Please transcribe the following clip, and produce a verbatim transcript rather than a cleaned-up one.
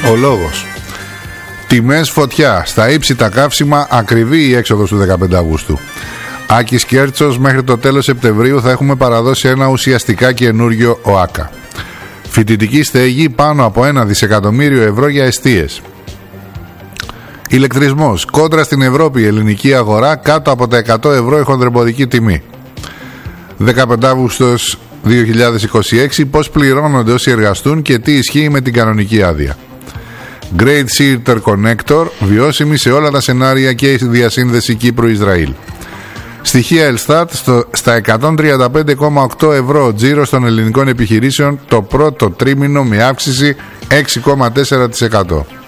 Ο λόγος. Τιμές φωτιά. Στα ύψη τα καύσιμα, ακριβή η έξοδος του δεκαπέντε Αυγούστου. Άκης Κέρτσος, μέχρι το τέλος Σεπτεμβρίου θα έχουμε παραδώσει ένα ουσιαστικά καινούριο ΟΑΚΑ. Φοιτητική στέγη, πάνω από ένα δισεκατομμύριο ευρώ για εστίες. Ηλεκτρισμός. Κόντρα στην Ευρώπη, η ελληνική αγορά κάτω από τα εκατό ευρώ η χονδρεμποδική τιμή. δεκαπέντε Αυγούστος δύο χιλιάδες είκοσι έξι. Πώς πληρώνονται όσοι εργαστούν και τι ισχύει με την κανονική άδεια. Great Sea Interconnector, βιώσιμη σε όλα τα σενάρια και η διασύνδεση Κύπρου-Ισραήλ. Στοιχεία Ελστάτ, στο, στα εκατόν τριάντα πέντε κόμμα οκτώ ευρώ τζίρος των ελληνικών επιχειρήσεων το πρώτο τρίμηνο, με αύξηση έξι κόμμα τέσσερα τοις εκατό.